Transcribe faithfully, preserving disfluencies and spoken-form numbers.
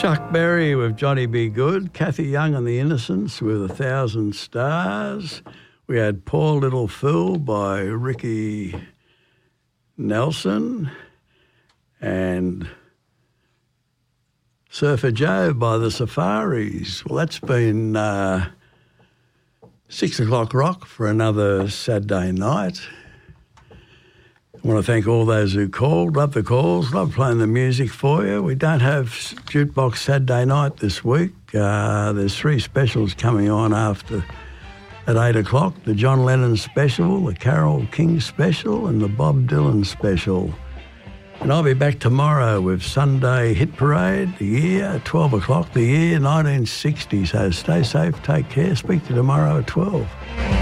Chuck Berry with Johnny B. Good, Kathy Young and the Innocents with A Thousand Stars. We had Poor Little Fool by Ricky Nelson and Surfer Joe by the Safaris. Well, that's been uh, six o'clock rock for another Saturday night. I want to thank all those who called. Love the calls. Love playing the music for you. We don't have Jukebox Saturday night this week. Uh, there's three specials coming on after at eight o'clock. The John Lennon special, the Carole King special and the Bob Dylan special. And I'll be back tomorrow with Sunday Hit Parade, the year at twelve o'clock, the year nineteen sixty. So stay safe, take care. Speak to you tomorrow at twelve.